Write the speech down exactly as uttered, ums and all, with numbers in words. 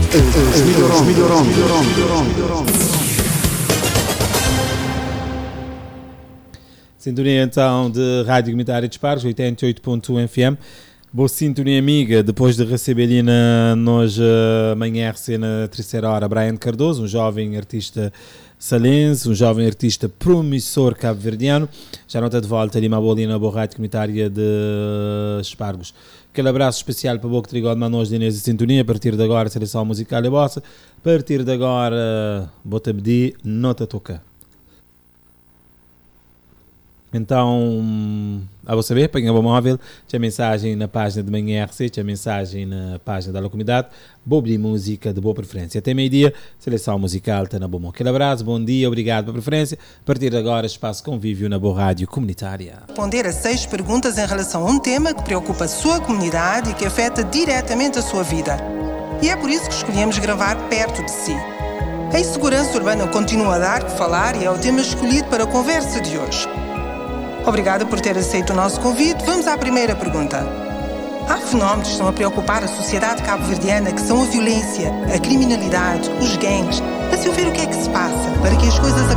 As melhorões, melhorões, melhorões. Sintonia então de Rádio Comunitária de Espargos, oitenta e oito ponto um F M. Boa sintonia amiga, depois de receber ali na nós amanhã na terceira hora Brian Cardoso, um jovem artista salense, um jovem artista promissor cabo-verdiano. Já não está de volta ali uma bolinha na boa Rádio Comunitária de Espargos. Aquele abraço especial para o Boco Trigode Manos de Inês e Sintonia. A partir de agora, seleção musical é vossa. A partir de agora, bota pedir, nota toca. Então, a você saber, põe a boa móvel, tinha mensagem na página de Manhã R C, tinha mensagem na página da comunidade, boa música de boa preferência. Até meio-dia, seleção musical está na boa mão. Aquele abraço, bom dia, obrigado pela preferência. A partir de agora, espaço convívio na boa rádio comunitária. Responder a seis perguntas em relação a um tema que preocupa a sua comunidade e que afeta diretamente a sua vida. E é por isso que escolhemos gravar perto de si. A insegurança urbana continua a dar que falar e é o tema escolhido para a conversa de hoje. Obrigada por ter aceito o nosso convite. Vamos à primeira pergunta. Há fenómenos que estão a preocupar a sociedade cabo-verdiana, que são a violência, a criminalidade, os gangues. A seu ver, o que é que se passa para que as coisas